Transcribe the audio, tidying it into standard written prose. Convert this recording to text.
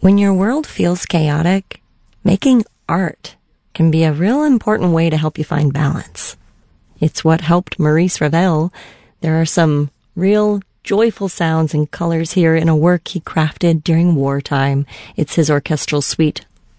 When your world feels chaotic, making art can be a real important way to help you find balance. It's what helped Maurice Ravel. There are some real joyful sounds and colors here in a work he crafted during wartime. It's his orchestral suite,